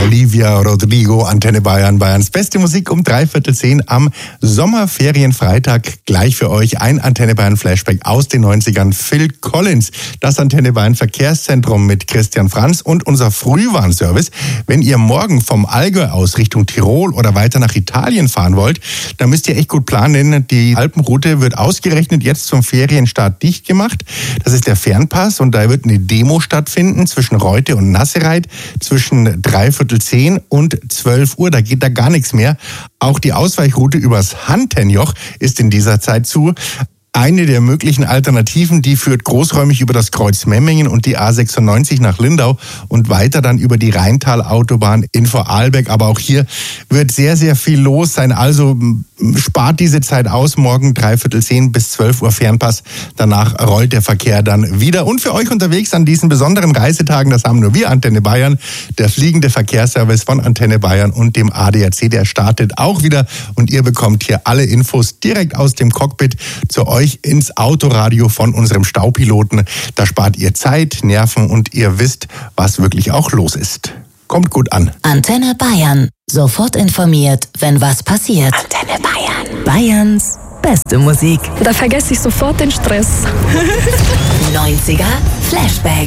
Olivia Rodrigo, Antenne Bayern, Bayerns beste Musik um 9:45 am Sommerferienfreitag. Gleich für euch ein Antenne Bayern Flashback aus den 90ern. Phil Collins, das Antenne Bayern Verkehrszentrum mit Christian Franz und unser Frühwarnservice. Wenn ihr morgen vom Allgäu aus Richtung Tirol oder weiter nach Italien fahren wollt, dann müsst ihr echt gut planen, denn die Alpenroute wird ausgerechnet jetzt zum Ferienstart dicht gemacht. Das ist der Fernpass und da wird eine Demo stattfinden zwischen Reute und Nassereit zwischen 9:45 und 12 Uhr. Da geht da gar nichts mehr. Auch die Ausweichroute übers Hantenjoch ist in dieser Zeit zu. Eine der möglichen Alternativen, die führt großräumig über das Kreuz Memmingen und die A96 nach Lindau und weiter dann über die Rheintalautobahn in Vorarlberg. Aber auch hier wird sehr, sehr viel los sein. Also spart diese Zeit aus. Morgen 9:45 bis 12 Uhr Fernpass. Danach rollt der Verkehr dann wieder. Und für euch unterwegs an diesen besonderen Reisetagen, das haben nur wir, Antenne Bayern, der fliegende Verkehrsservice von Antenne Bayern und dem ADAC, der startet auch wieder. Und ihr bekommt hier alle Infos direkt aus dem Cockpit zu euch ins Autoradio von unserem Staupiloten. Da spart ihr Zeit, Nerven und ihr wisst, was wirklich auch los ist. Kommt gut an. Antenne Bayern. Sofort informiert, wenn was passiert. Antenne Bayern. Bayerns beste Musik. Da vergesse ich sofort den Stress. 90er Flashback.